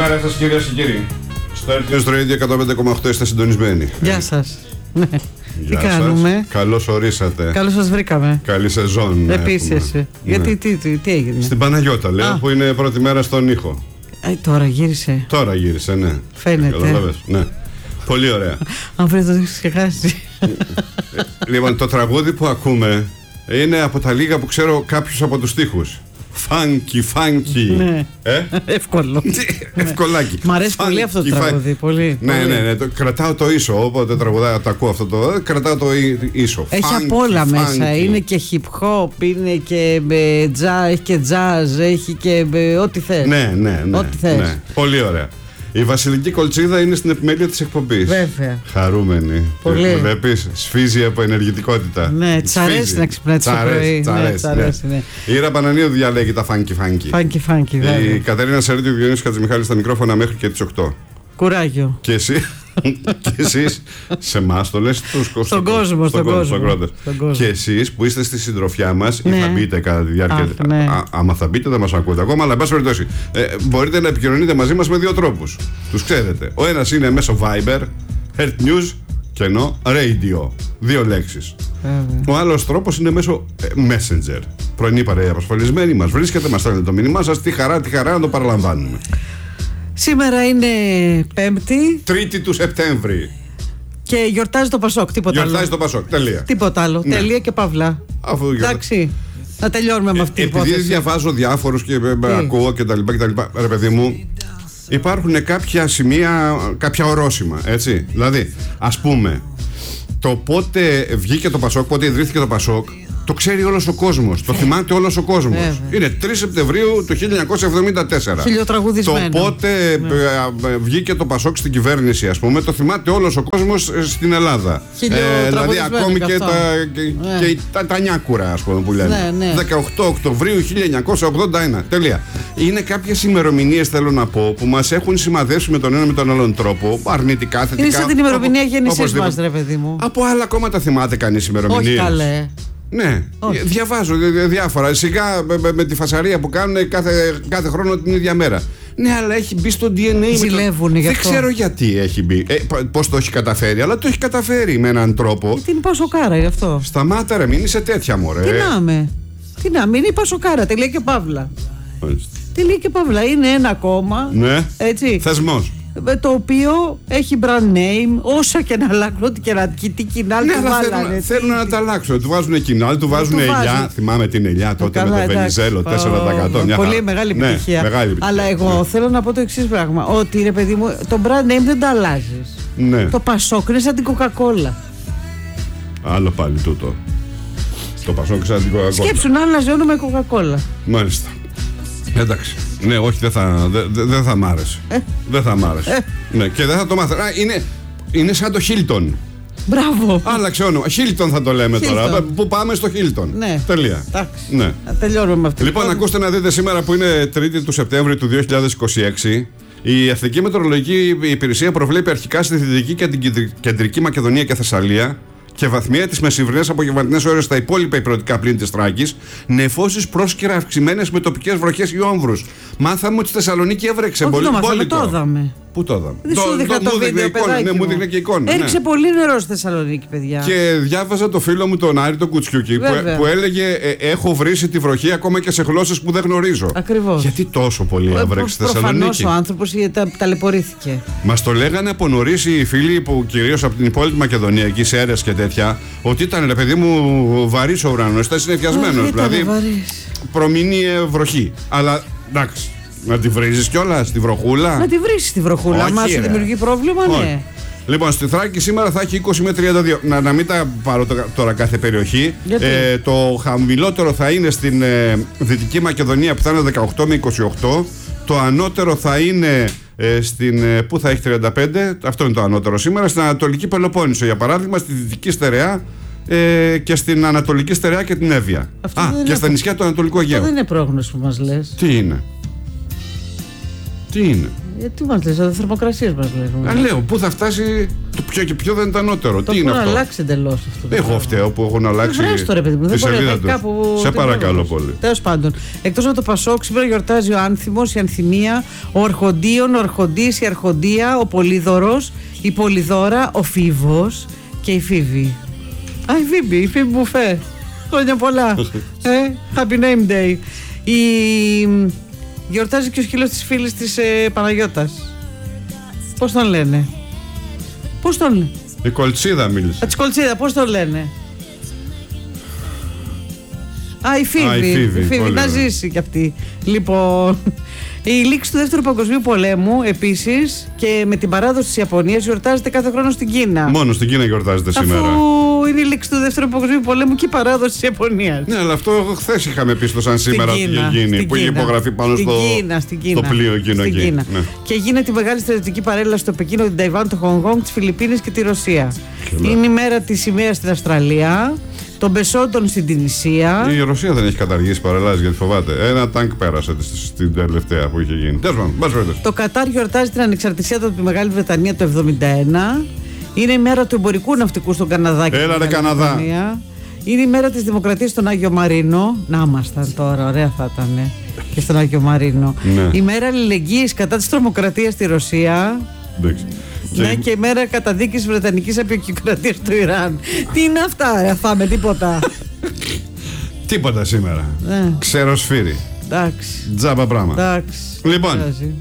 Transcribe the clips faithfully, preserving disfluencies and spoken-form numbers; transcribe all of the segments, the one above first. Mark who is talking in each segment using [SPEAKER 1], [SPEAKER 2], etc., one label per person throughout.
[SPEAKER 1] Καλημέρα σας κυρίες και κύριοι. Στο Earth News Radio εκατόν πέντε κόμμα οκτώ είστε συντονισμένοι.
[SPEAKER 2] Γεια σας. Ναι.
[SPEAKER 1] Γεια
[SPEAKER 2] τι κάνουμε?
[SPEAKER 1] Σας. Καλώς ορίσατε.
[SPEAKER 2] Καλώς σας βρήκαμε.
[SPEAKER 1] Καλή σεζόν.
[SPEAKER 2] Επίσης. Ναι. Γιατί τι, τι, τι έγινε?
[SPEAKER 1] Στην Παναγιώτα λέω, Α. που είναι πρώτη μέρα στον ήχο.
[SPEAKER 2] Ε, τώρα γύρισε.
[SPEAKER 1] Τώρα γύρισε, ναι.
[SPEAKER 2] Φαίνεται.
[SPEAKER 1] Ναι. Πολύ ωραία.
[SPEAKER 2] Αν βρείτε το έχεις ξεχάσει.
[SPEAKER 1] Λοιπόν, το τραγούδι που ακούμε είναι από τα λίγα που ξέρω κάποιους από τους στίχους. Φάνκι, φάνκι.
[SPEAKER 2] Ναι.
[SPEAKER 1] Ε?
[SPEAKER 2] Εύκολο.
[SPEAKER 1] Ευκολάκι.
[SPEAKER 2] Μ' αρέσει πολύ αυτό το τραγούδι. Πολύ.
[SPEAKER 1] Ναι, ναι, ναι. Το, κρατάω το ίσο. Όποτε τραγουδάω, το ακούω αυτό το. Κρατάω το ίσο.
[SPEAKER 2] Έχει
[SPEAKER 1] funky,
[SPEAKER 2] απ' όλα
[SPEAKER 1] funky.
[SPEAKER 2] μέσα. Είναι και hip hop, είναι και jazz, έχει και jazz, έχει και ό,τι θες.
[SPEAKER 1] Ναι, ναι, ναι.
[SPEAKER 2] Ό,τι θες.
[SPEAKER 1] Ναι. Πολύ ωραία. Η Βασιλική Κολτσίδα είναι στην επιμέλεια της εκπομπής.
[SPEAKER 2] Βέβαια.
[SPEAKER 1] Χαρούμενη.
[SPEAKER 2] Πολύ.
[SPEAKER 1] Βλέπεις, σφίζει από ενεργητικότητα.
[SPEAKER 2] Ναι, της αρέσει να ξυπνάει το πρωί.
[SPEAKER 1] Ναι. Η Ήρα Πανανίου διαλέγει τα φάνκι φάνκι.
[SPEAKER 2] Φάνκι φάνκι, βέβαια.
[SPEAKER 1] Η Κατερίνα Σαρίτη, ο Διονύσης Χατζημιχάλης στα μικρόφωνα μέχρι και τις οκτώ.
[SPEAKER 2] Κουράγιο.
[SPEAKER 1] Και εσύ. Και εσείς, σε εμάς το λες, τους κόσμο,
[SPEAKER 2] στον κόσμο, στον κόσμο,
[SPEAKER 1] στον κόσμο. Και εσείς που είστε στη συντροφιά μας,
[SPEAKER 2] ναι.
[SPEAKER 1] ή θα μπείτε κατά τη διάρκεια. Αχ, ναι. Α, άμα θα μπείτε, δεν μας ακούτε ακόμα, αλλά εν πάση περιπτώσει, ε, μπορείτε να επικοινωνείτε μαζί μας με δύο τρόπους. Τους ξέρετε. Ο ένας είναι μέσω Viber, Earth News και ενώ Radio. Δύο λέξεις. Mm. Ο άλλος τρόπος είναι μέσω ε, Messenger. Πρωινή παρέα απασφαλισμένη, μας βρίσκεται, μας στέλνετε το μήνυμά σας. Τι χαρά, τι χαρά να το παραλαμβάνουμε.
[SPEAKER 2] Σήμερα είναι Πέμπτη.
[SPEAKER 1] Τρίτη του Σεπτέμβρη.
[SPEAKER 2] Και γιορτάζει το Πασόκ, τίποτα
[SPEAKER 1] γιορτάζει
[SPEAKER 2] άλλο.
[SPEAKER 1] Γιορτάζει το Πασόκ, τελεία.
[SPEAKER 2] Τίποτα άλλο. Ναι. Τελεία και παύλα.
[SPEAKER 1] Αφού
[SPEAKER 2] εντάξει. Να τελειώνουμε με αυτή την υπόθεση.
[SPEAKER 1] Επειδή διαβάζω διάφορους και Τι? ακούω κτλ. Ρε παιδί μου, υπάρχουν κάποια σημεία, κάποια ορόσημα. Έτσι. Δηλαδή, ας πούμε, το πότε βγήκε το Πασόκ, πότε ιδρύθηκε το Πασόκ. Το ξέρει όλος ο κόσμος, το θυμάται όλος ο κόσμος. Βέβαια. Είναι τρεις Σεπτεμβρίου του χίλια εννιακόσια εβδομήντα τέσσερα.
[SPEAKER 2] Χιλιοτραγουδισμένο.
[SPEAKER 1] Το πότε ναι. βγήκε το Πασόκ στην κυβέρνηση, ας πούμε, το θυμάται όλος ο κόσμος στην Ελλάδα. Ε, δηλαδή ακόμη και, τα, και, ναι. και τα, τα νιάκουρα, ας πούμε, που λένε.
[SPEAKER 2] Ναι, ναι.
[SPEAKER 1] δεκαοκτώ Οκτωβρίου χίλια εννιακόσια ογδόντα ένα. Τελεία. Είναι κάποιες ημερομηνίες, θέλω να πω, που μας έχουν σημαδεύσει με τον ένα με τον άλλον τρόπο, αρνητικά, θετικά.
[SPEAKER 2] Είναι σαν την ημερομηνία γέννησής μας, ρε παιδί μου.
[SPEAKER 1] Από άλλα κόμματα θυμάται κανείς ημερομηνίες.
[SPEAKER 2] Όχι καλέ.
[SPEAKER 1] Ναι, όχι. Διαβάζω διάφορα. Σιγά με, με τη φασαρία που κάνουν κάθε, κάθε χρόνο την ίδια μέρα. Ναι, αλλά έχει μπει στο ντι εν έι.
[SPEAKER 2] Ζηλεύουν
[SPEAKER 1] το...
[SPEAKER 2] γι'
[SPEAKER 1] αυτό. Δεν ξέρω γιατί έχει μπει. Ε, πώς το έχει καταφέρει, αλλά το έχει καταφέρει με έναν τρόπο.
[SPEAKER 2] Γιατί είναι πασοκάρα γι' αυτό.
[SPEAKER 1] Σταμάτα, ρε, μην είσαι τέτοια, μωρέ.
[SPEAKER 2] Τι να είμαι. Τι να μην είναι πασοκάρα, τελεία και παύλα. Τελεία και παύλα. Είναι ένα κόμμα.
[SPEAKER 1] Ναι.
[SPEAKER 2] Έτσι.
[SPEAKER 1] Θεσμός.
[SPEAKER 2] Το οποίο έχει brand name, όσα και να αλλάξουν, ό,τι και να τι κοινάλ
[SPEAKER 1] ναι,
[SPEAKER 2] του βάλανε.
[SPEAKER 1] Θέλουν, θέλουν να τα αλλάξουν. Του βάζουν κοινάλ, του βάζουν ελιά. Θυμάμαι την ελιά τότε καλά, με το Βενιζέλο, τέσσερα τοις εκατό.
[SPEAKER 2] Oh, πολύ μεγάλη επιτυχία.
[SPEAKER 1] Ναι, μεγάλη επιτυχία.
[SPEAKER 2] Αλλά εγώ ναι. θέλω να πω το εξής πράγμα. Ότι ρε παιδί μου, το brand name δεν το αλλάζει.
[SPEAKER 1] Ναι.
[SPEAKER 2] Το Πασόκ είναι σαν την Coca-Cola.
[SPEAKER 1] Άλλο πάλι τούτο. Το Πασόκ είναι σαν την Coca-Cola.
[SPEAKER 2] Σκέψου να αναζώνουμε Coca-Cola.
[SPEAKER 1] Μάλιστα. Εντάξει. Ναι, όχι, δεν θα, δε, δε θα μ' άρεσε. Ε? Δεν θα μ' άρεσε. Ε? Ναι, και δεν θα το μάθω. Είναι, είναι σαν το Χίλτον.
[SPEAKER 2] Μπράβο.
[SPEAKER 1] Άλλαξε όνομα. Χίλτον θα το λέμε Hilton. Τώρα. Που πάμε στο Χίλτον.
[SPEAKER 2] Ναι.
[SPEAKER 1] Τελεία.
[SPEAKER 2] Ναι. Να τελειώνουμε με αυτό.
[SPEAKER 1] Λοιπόν, ακούστε να δείτε σήμερα που είναι τρίτη του Σεπτέμβρη του δύο χιλιάδες είκοσι έξι. Η Εθνική Μετεωρολογική Υπηρεσία προβλέπει αρχικά στη Δυτική και την Κεντρική Μακεδονία και Θεσσαλία και βαθμία τις μεσημβρινές απογευματινές ώρες στα υπόλοιπα υπηρετικά πλήν της Θράκης, νεφώσεις πρόσκαιρα αυξημένες με τοπικές βροχές ή όμβρους. Μάθαμε ότι στη Θεσσαλονίκη έβρεξε πολύ μπόλικο.
[SPEAKER 2] Το είδαμε.
[SPEAKER 1] Πού το είδαμε?
[SPEAKER 2] Δεν σου δείχνα το, το βίντεο,
[SPEAKER 1] εικόνα, ναι, μου δείχνε και εικόνα.
[SPEAKER 2] Έριξε ναι. πολύ νερό στη Θεσσαλονίκη, παιδιά.
[SPEAKER 1] Και διάβαζα το φίλο μου τον Άρη τον Κουτσιούκη που, που έλεγε ε, έχω βρήσει τη βροχή ακόμα και σε γλώσσες που δεν γνωρίζω.
[SPEAKER 2] Ακριβώς.
[SPEAKER 1] Γιατί τόσο πολύ έβρεξε στη Θεσσαλονίκη?
[SPEAKER 2] Προφανώς ο άνθρωπος τα, ταλαιπωρήθηκε.
[SPEAKER 1] Μας το λέγανε από νωρίς οι φίλοι που κυρίως από την υπόλοιπη Μακεδονία, εκεί Σέρρες και τέτοια, ότι ήταν, ρε παιδί μου, βαρύς ο ουρανός, ήταν συννεφιασμένος. Δηλαδή προμείνει βροχή. Αλλά εντάξει. Να τη βρίζεις κιόλας, τη βροχούλα.
[SPEAKER 2] Να τη βρίζεις τη βροχούλα. Μα σου δημιουργεί πρόβλημα, όχι. Ναι.
[SPEAKER 1] Λοιπόν, στη Θράκη σήμερα θα έχει είκοσι με τριάντα δύο. Να, να μην τα πάρω τώρα κάθε περιοχή. Ε, το χαμηλότερο θα είναι στην ε, Δυτική Μακεδονία που θα είναι δεκαοκτώ με είκοσι οκτώ. Το ανώτερο θα είναι ε, στην. Ε, πού θα έχει τριάντα πέντε. Αυτό είναι το ανώτερο σήμερα. Στην Ανατολική Πελοπόννησο, για παράδειγμα, στη Δυτική Στερεά. Ε, και στην Ανατολική Στερεά και την Εύβοια. Αυτό Α, και στα νησιά του Ανατολικού Αιγαίου.
[SPEAKER 2] Αυτό δεν είναι πρόγνωση που μας λες.
[SPEAKER 1] Τι είναι? Τι είναι?
[SPEAKER 2] Ε, τι μας λες, ο θερμοκρασίες μας λες.
[SPEAKER 1] Α, λέω, πού θα φτάσει το πιο και πιο δεν ήταν ανώτερο.
[SPEAKER 2] Το
[SPEAKER 1] τι είναι αυτό.
[SPEAKER 2] έχουν αλλάξει εντελώς αυτό.
[SPEAKER 1] Εγώ φταίω που έχουν αλλάξει
[SPEAKER 2] το, παιδί μου,
[SPEAKER 1] τη σελίδα του. Σε παρακαλώ πολύ.
[SPEAKER 2] Τέλος πάντων, εκτός από το Πασόκ, σήμερα γιορτάζει ο Άνθιμος, η Ανθιμία, ο Ορχοντίων, ο Ορχοντής, η Αρχοντία, ο Πολύδωρος, η Πολυδώρα, ο Φίβος και η Φίβη. Α, η Φίβη, η Φίβη Μπουφέ. Χρόνια πολλά. ε, happy name day. Η... Γιορτάζει και ο σκύλος της φίλης της ε, Παναγιώτας. Πώς τον λένε? Πώς τον λένε?
[SPEAKER 1] Η Κολτσίδα μίλησε.
[SPEAKER 2] Α, της Κολτσίδα, πώς τον λένε? Α, η Φίβη.
[SPEAKER 1] Α, η Φίβη,
[SPEAKER 2] η Φίβη να ζήσει κι αυτή. Λοιπόν, η λήξη του Δεύτερου Παγκοσμίου Πολέμου επίσης και με την παράδοση της Ιαπωνίας γιορτάζεται κάθε χρόνο στην Κίνα.
[SPEAKER 1] Μόνο στην Κίνα γιορτάζεται σήμερα.
[SPEAKER 2] Αφού είναι η λήξη του Δεύτερου Παγκοσμίου Πολέμου και η παράδοση της Ιαπωνίας.
[SPEAKER 1] Ναι, αλλά αυτό χθες είχαμε πει στο σαν σήμερα
[SPEAKER 2] ότι
[SPEAKER 1] είχε γίνει. Που είχε υπογραφεί πάνω
[SPEAKER 2] στην
[SPEAKER 1] στο,
[SPEAKER 2] Κίνα, στην Κίνα,
[SPEAKER 1] στο πλοίο εκείνο
[SPEAKER 2] στην
[SPEAKER 1] εκεί.
[SPEAKER 2] Κίνα. Ναι. Και γίνεται η μεγάλη στρατιωτική παρέλαση στο Πεκίνο, την Ταϊβάν, το Χονγκ Κονγκ, τις Φιλιππίνες και τη Ρωσία. Καλά. Είναι η μέρα της σημαίας στην Αυστραλία, των Πεσόντων στην Τινησία.
[SPEAKER 1] Η Ρωσία δεν έχει καταργήσει παρελάσεις γιατί φοβάται. Ένα τάγκ πέρασε στην τελευταία που είχε γίνει. Τέλος πάντων,
[SPEAKER 2] το Κατάρ γιορτάζει την ανεξαρτησία του από τη Μεγάλη Βρετανία το εβδομήντα ένα. Είναι η μέρα του εμπορικού ναυτικού στον Καναδά. Και
[SPEAKER 1] έλα ρε Καναδά.
[SPEAKER 2] Είναι η μέρα της Δημοκρατίας στον Άγιο Μαρίνο. Να ήμασταν τώρα, ωραία θα ήταν. Και στον Άγιο Μαρίνο.
[SPEAKER 1] Ναι.
[SPEAKER 2] Η μέρα αλληλεγγύης κατά της τρομοκρατίας στη Ρωσία.
[SPEAKER 1] Εντάξει.
[SPEAKER 2] Ναι, και η μέρα καταδίκης Βρετανικής απεικιοκρατίας του Ιράν. Τι είναι αυτά, ρε, φάμε τίποτα.
[SPEAKER 1] Τίποτα σήμερα. Ναι. Ξέρω σφύρι.
[SPEAKER 2] Εντάξει.
[SPEAKER 1] Τζάμπα πράγμα.
[SPEAKER 2] Εντάξει.
[SPEAKER 1] Λοιπόν,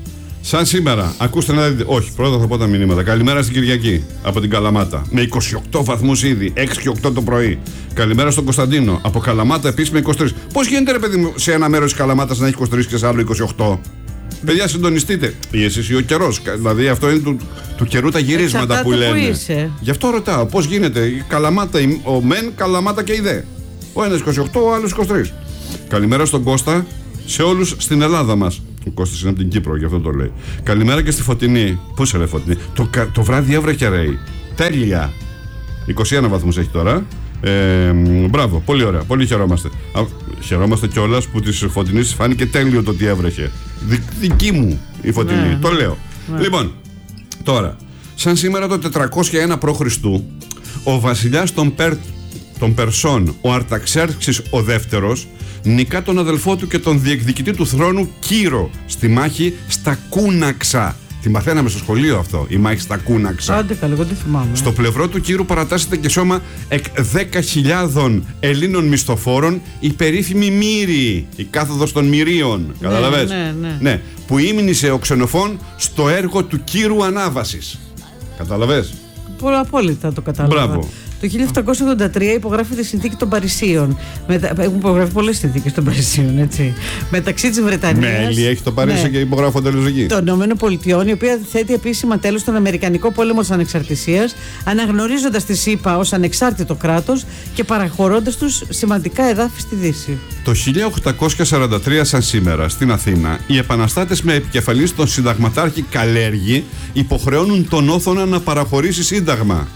[SPEAKER 1] σαν σήμερα, ακούστε να δείτε. Όχι, πρώτα θα πω τα μηνύματα. Καλημέρα στην Κυριακή από την Καλαμάτα. Με είκοσι οκτώ βαθμούς ήδη, έξι και οκτώ το πρωί. Καλημέρα στον Κωνσταντίνο. Από Καλαμάτα επίσης με είκοσι τρεις. Πώς γίνεται, ρε παιδί μου, σε ένα μέρος της Καλαμάτας να έχει είκοσι τρεις και σε άλλο είκοσι οκτώ? Παιδιά, συντονιστείτε. Ή εσείς ή ο καιρός. Δηλαδή, αυτό είναι του, του καιρού τα γυρίσματα. Εξαρτάται που λένε. Που είσαι. Γι' αυτό ρωτάω, πώς γίνεται. Η Καλαμάτα, ο μεν, Καλαμάτα και η δε. Ο ένας είκοσι οκτώ, ο άλλος είκοσι τρεις. Καλημέρα στον Κώστα, σε όλους στην Ελλάδα μας. Ο Κώστας είναι από την Κύπρο, γι' αυτό το λέει. Καλημέρα και στη Φωτεινή. Πού σε λέει Φωτεινή? Το, το βράδυ έβρεχε, ρέει. Τέλεια. είκοσι ένα βαθμούς έχει τώρα. Ε, μπράβο, πολύ ωραία, πολύ χαιρόμαστε. Α, χαιρόμαστε κιόλας που της Φωτεινής φάνηκε τέλειο το ότι έβρεχε. Δι, δική μου η Φωτεινή, ναι, το λέω. Ναι. Λοιπόν, τώρα, σαν σήμερα το τετρακόσια ένα προ Χριστού, ο βασιλιάς των, Περ, των Περσών, ο Αρταξέρξης ο δεύτερος, νικά τον αδελφό του και τον διεκδικητή του θρόνου Κύρο στη μάχη στα Κούναξα. Την μαθαίναμε στο σχολείο αυτό, η μάχη στα Κούναξα.
[SPEAKER 2] Άντε καλέ, εγώ τι θυμάμαι.
[SPEAKER 1] Στο πλευρό του Κύρου παρατάσσεται και σώμα εκ δέκα χιλιάδων Ελλήνων μισθοφόρων η περίφημη Μύρη, η κάθοδος των Μυρίων. Ναι, καταλαβες?
[SPEAKER 2] Ναι, ναι.
[SPEAKER 1] Ναι, που ήμνησε ο Ξενοφών στο έργο του Κύρου Ανάβασης. Καταλαβες?
[SPEAKER 2] Πολλά απόλυτα το κατάλαβα.
[SPEAKER 1] Μπράβο.
[SPEAKER 2] Το χίλια επτακόσια ογδόντα τρία υπογράφεται η συνθήκη των Παρισίων. Μετα... Έχουν υπογραφεί πολλές συνθήκες των Παρισίων, έτσι. Μεταξύ της Βρετανίας.
[SPEAKER 1] Μέλη έχει το Παρίσι, ναι, και υπογράφονται όλες εκεί.
[SPEAKER 2] Των ΗΠΑ, η οποία θέτει επίσημα τέλος στον Αμερικανικό πόλεμο της Ανεξαρτησίας, αναγνωρίζοντας τη ΣΥΠΑ ως ανεξάρτητο κράτος και παραχωρώντας τους σημαντικά εδάφη στη Δύση.
[SPEAKER 1] Το χίλια οκτακόσια σαράντα τρία, σαν σήμερα, στην Αθήνα, οι επαναστάτες με επικεφαλής τον συνταγματάρχη Καλέργη υποχρεώνουν τον Όθωνα να παραχωρήσει σύνταγμα.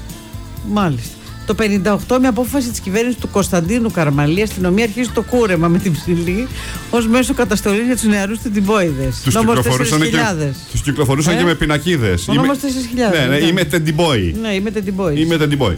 [SPEAKER 2] Μάλιστα. Το πενήντα οκτώ, με απόφαση της κυβέρνησης του Κωνσταντίνου Καραμαλή, η αστυνομία αρχίζει το κούρεμα με την ψηλή ως μέσο καταστολής για τους νεαρούς τεντιμπόιδες.
[SPEAKER 1] Τους κυκλοφορούσαν, και, τους κυκλοφορούσαν ε? και με πινακίδες.
[SPEAKER 2] Ο νόμος τέσσερις χιλιάδες.
[SPEAKER 1] Ναι, ναι, είμαι τεντιμπόι.
[SPEAKER 2] Ναι, είμαι τεντιμπόι.
[SPEAKER 1] Είμαι τεντιμπόι.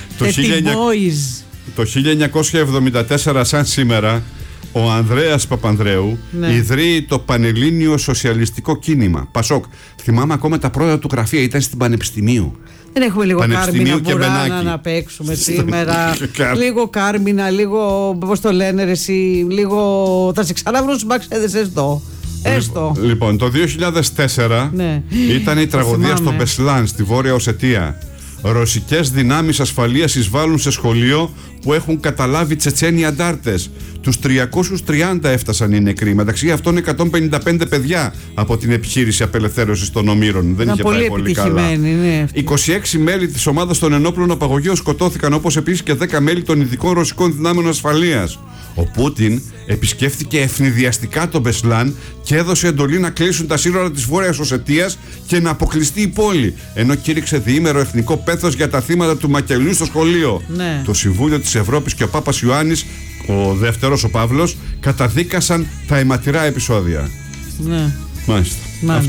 [SPEAKER 1] Το χίλια εννιακόσια εβδομήντα τέσσερα, σαν σήμερα, ο Ανδρέας Παπανδρέου, ναι, ιδρύει το Πανελλήνιο Σοσιαλιστικό Κίνημα. Πασόκ. Θυμάμαι ακόμα τα πρώτα του γραφεία, ήταν στην Πανεπιστημίου.
[SPEAKER 2] Δεν έχουμε λίγο Κάρμινα Μπουράνα να παίξουμε σήμερα. Λίγο Κάρμινα, λίγο, πώς το λένε ρε εσύ, λίγο θα σε ξαναβρω στους Μαξέδες έστω. Έστω.
[SPEAKER 1] Λοιπόν, το δύο χιλιάδες τέσσερα, ναι, ήταν η τραγωδία στο Μπεσλάν, στη Βόρεια Οσετία. Ρωσικές δυνάμεις ασφαλείας εισβάλλουν σε σχολείο που έχουν καταλάβει Τσετσένοι αντάρτες. Τους τριακόσιους τριάντα έφτασαν οι νεκροί. Μεταξύ αυτών εκατόν πενήντα πέντε παιδιά από την επιχείρηση απελευθέρωσης των Ομήρων. Δεν είχε πάει πολύ καλά.
[SPEAKER 2] Ναι,
[SPEAKER 1] είκοσι έξι μέλη της ομάδας των ενόπλων απαγωγείων σκοτώθηκαν, όπως επίσης και δέκα μέλη των ειδικών ρωσικών δυνάμεων ασφαλείας. Ο Πούτιν επισκέφθηκε ευνηδιαστικά τον Μπεσλάν και έδωσε εντολή να κλείσουν τα σύνορα της Βόρειας Οσετίας και να αποκλειστεί η πόλη, ενώ κήρυξε διήμερο εθνικό πέθος για τα θύματα του μακελιού στο σχολείο.
[SPEAKER 2] Ναι.
[SPEAKER 1] Το Συμβούλιο της Ευρώπης και ο Πάπας Ιωάννης, ο δεύτερος, ο Παύλος, καταδίκασαν τα αιματηρά επεισόδια.
[SPEAKER 2] Ναι.
[SPEAKER 1] Μάλιστα. Μάλιστα. Αυτά.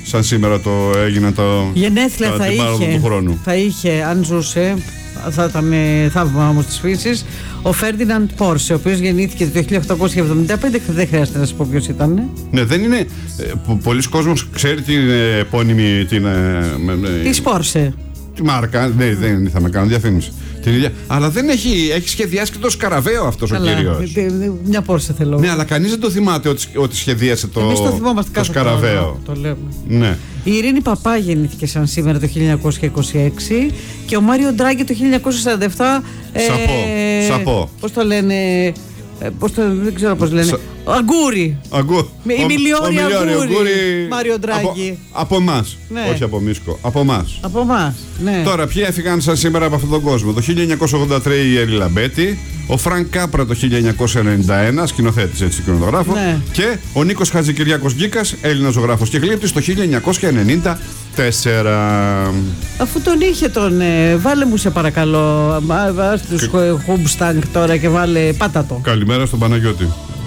[SPEAKER 1] σαν σήμερα το έγινε το.
[SPEAKER 2] Γενέθλια
[SPEAKER 1] το,
[SPEAKER 2] θα είχε.
[SPEAKER 1] Του χρόνου.
[SPEAKER 2] Θα είχε, αν ζούσε. Θα ήταν θαύμα όμως της φύσης. Ο Φέρντιναντ Πόρσε, ο οποίος γεννήθηκε το χίλια οκτακόσια εβδομήντα πέντε. Δεν χρειάζεται να σας πω ποιος ήταν.
[SPEAKER 1] Ναι, δεν είναι. Ε, πολλοί κόσμος ξέρει την επώνυμη. Την, ε,
[SPEAKER 2] της Πόρσε.
[SPEAKER 1] Τη μάρκα. Ναι, δεν θα με κάνω διαφήμιση. Την ίδια. Αλλά δεν έχει, έχει σχεδιάσει και το σκαραβαίο αυτός ο κύριος.
[SPEAKER 2] Μια Πόρσε θέλω.
[SPEAKER 1] Ναι, αλλά κανείς δεν το θυμάται ότι, ότι σχεδίασε το,
[SPEAKER 2] Εμείς το, θυμόμαστε
[SPEAKER 1] το σκαραβαίο.
[SPEAKER 2] Το λέμε.
[SPEAKER 1] Ναι.
[SPEAKER 2] Η Ειρήνη Παπά γεννήθηκε σαν σήμερα το χίλια εννιακόσια είκοσι έξι και ο Μάριο Ντράγκη το χίλια εννιακόσια σαράντα επτά.
[SPEAKER 1] Σαπό.
[SPEAKER 2] Ε,
[SPEAKER 1] Σαπό.
[SPEAKER 2] Πώς το λένε. Ε, πώς το, δεν ξέρω πώς λένε. Σα... Αγκούρι.
[SPEAKER 1] Αγκού...
[SPEAKER 2] Η Μιλιόρη Αγκούρι.
[SPEAKER 1] Αγκούρι.
[SPEAKER 2] Μάριο Ντράγκη.
[SPEAKER 1] Από εμάς.
[SPEAKER 2] Ναι.
[SPEAKER 1] Όχι από Μίσκο. Από εμάς.
[SPEAKER 2] Από εμάς. Ναι.
[SPEAKER 1] Τώρα, ποιοι έφυγαν σαν σήμερα από αυτόν τον κόσμο. Το χίλια εννιακόσια ογδόντα τρία η Έλλη Λαμπέτη. Ο Φρανκ Κάπρα το χίλια εννιακόσια ενενήντα ένα, σκηνοθέτης έτσι κινηματογράφο.
[SPEAKER 2] Ναι.
[SPEAKER 1] Και ο Νίκος Χατζικυριάκος Γκίκας, Έλληνας ζωγράφος και γλύπτης το χίλια εννιακόσια ενενήντα τέσσερα.
[SPEAKER 2] Αφού τον είχε τον. Ε, βάλε μου σε παρακαλώ. Βάζ τους Χουμπστάνκ τώρα και βάλε πάτα το.
[SPEAKER 1] Καλημέρα στον Παναγιώτη.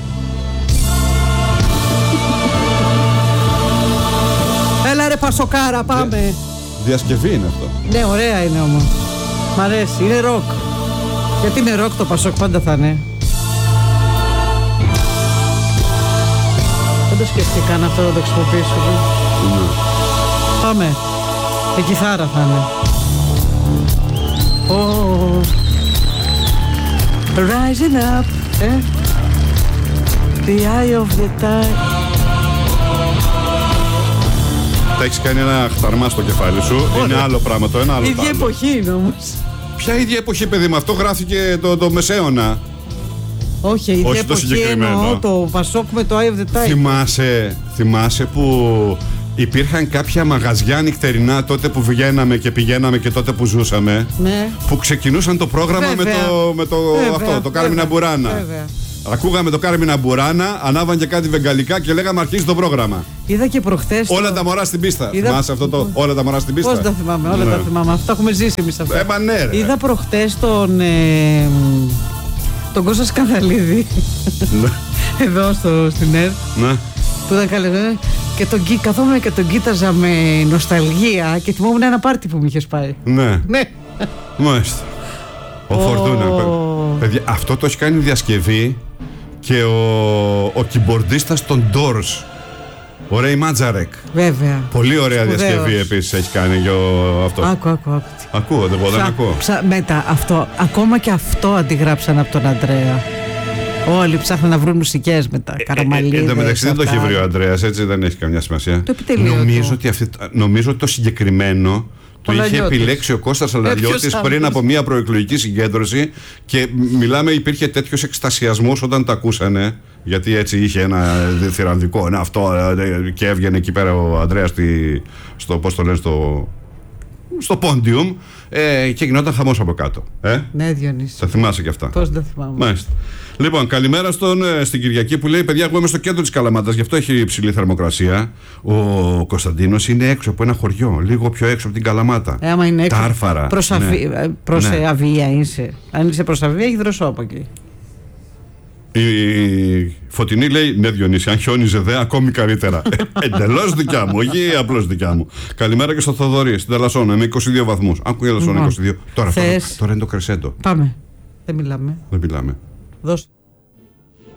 [SPEAKER 2] Έλα ρε Πασοκάρα, πάμε. Δια...
[SPEAKER 1] Διασκευή είναι αυτό.
[SPEAKER 2] Ναι, ωραία είναι όμως. Μ' αρέσει, είναι ροκ. Γιατί είναι ροκ το Πασόκ, πάντα θα είναι. Δεν το σκέφτηκα αυτό να το χρησιμοποιήσω.
[SPEAKER 1] Ναι.
[SPEAKER 2] Πάμε. Η κιθάρα θα είναι. Oh. Rising up, eh? The eye of the tide.
[SPEAKER 1] Τα έχεις κάνει ένα χταρμά στο κεφάλι σου. Ωραία. Είναι άλλο πράγμα το ένα, άλλο. Η
[SPEAKER 2] ίδια εποχή είναι όμως.
[SPEAKER 1] Ποια ίδια εποχή, παιδί μου, αυτό γράφηκε το, το Μεσαίωνα.
[SPEAKER 2] Όχι, η ίδια εποχή εννοώ το Πασόκ με το Eye of the Tiger.
[SPEAKER 1] Θυμάσαι, θυμάσαι που υπήρχαν κάποια μαγαζιά νυχτερινά τότε που βγαίναμε και πηγαίναμε και τότε που ζούσαμε.
[SPEAKER 2] Ναι.
[SPEAKER 1] Που ξεκινούσαν το πρόγραμμα βέβαια. με το, με το, βέβαια, αυτό, το Κάρμινα Μπουράνα. Βέβαια. Ακούγαμε το Κάρμινα Μπουράνα, ανάβαν και κάτι βεγγαλικά και λέγαμε αρχίζει το πρόγραμμα.
[SPEAKER 2] Είδα και προχθές.
[SPEAKER 1] Όλα
[SPEAKER 2] το...
[SPEAKER 1] τα μωρά στην πίστα.
[SPEAKER 2] Είδα...
[SPEAKER 1] Θυμάσαι αυτό το όλα τα μωρά στην πίστα.
[SPEAKER 2] Πώς τα θυμάμαι, όλα ναι. τα θυμάμαι. Αυτά έχουμε ζήσει εμείς αυτά.
[SPEAKER 1] Ε, μα ναι, ρε.
[SPEAKER 2] Είδα προχθές τον. Ε, τον Κώστα Σκανδαλίδη. Εδώ στο, στην ΕΡΤ.
[SPEAKER 1] Ναι.
[SPEAKER 2] Που ήταν καλεσμένο. Και τον, καθόμουν και τον κοίταζα με νοσταλγία και θυμόμουν ένα πάρτι που μου είχες πάει.
[SPEAKER 1] Ναι.
[SPEAKER 2] Ναι.
[SPEAKER 1] Μάλιστα. Ο oh. Φορτούνα. Παιδιά, αυτό το έχει κάνει διασκευή και ο, ο κυμπορντίστας των Doors. Ο Ρέι Μάτζαρεκ.
[SPEAKER 2] Βέβαια.
[SPEAKER 1] Πολύ ωραία Σπουδαίος. Διασκευή επίσης έχει κάνει για αυτό.
[SPEAKER 2] Άκου, άκου, άκου.
[SPEAKER 1] Ακούω, δεν μπορώ να ακούω.
[SPEAKER 2] Μετά αυτό, ακόμα και αυτό αντιγράψαν από τον Αντρέα. Όλοι ψάχνουν να βρουν μουσικές μετά. Καραμαλίδες.
[SPEAKER 1] Εν τω μεταξύ δεν το έχει βρει ο Αντρέας, έτσι δεν έχει καμιά σημασία.
[SPEAKER 2] Το επιτελείο.
[SPEAKER 1] Νομίζω ότι, αυτή, νομίζω ότι το συγκεκριμένο το είχε Λαλιώτης. Επιλέξει ο Κώστας Λαλιώτης πριν από μια προεκλογική συγκέντρωση και μιλάμε, υπήρχε τέτοιος εκστασιασμός όταν το ακούσανε. Γιατί έτσι είχε ένα θηρανδικό, ναι, αυτό, και έβγαινε εκεί πέρα ο Ανδρέας στο, πώς το λένε, στο, στο πόντιουμ ε, και γινόταν χαμός από κάτω. Ε?
[SPEAKER 2] Ναι, Διονύση.
[SPEAKER 1] Θα θυμάσαι και αυτά.
[SPEAKER 2] Πώς δεν θυμάμαι.
[SPEAKER 1] Μάλιστα. Λοιπόν, καλημέρα στον, στην Κυριακή που λέει: παιδιά, εγώ είμαι στο κέντρο της Καλαμάτας, γι' αυτό έχει υψηλή θερμοκρασία. Ο Κωνσταντίνος είναι έξω από ένα χωριό, λίγο πιο έξω από την Καλαμάτα.
[SPEAKER 2] Ε, άμα είναι έξω.
[SPEAKER 1] Τα Άρφαρα.
[SPEAKER 2] Προς, ναι. Αφή, προς ναι. Αβία είσαι. Αν είσαι προς Αβία, έχει δροσό από εκεί.
[SPEAKER 1] Η Φωτεινή λέει: ναι, Διονύση, αν χιόνιζε δε, ακόμη καλύτερα. Εντελώς δικιά μου, όχι απλώς δικιά μου. Καλημέρα και στο Θοδωρή, στην Τελασσόνα, με είκοσι δύο βαθμούς. Άκου η Τελασσόνα είκοσι δύο. Τώρα, τώρα, τώρα είναι το κρεσέντο.
[SPEAKER 2] Πάμε. Δεν μιλάμε.
[SPEAKER 1] Δεν μιλάμε.
[SPEAKER 2] Δώστε.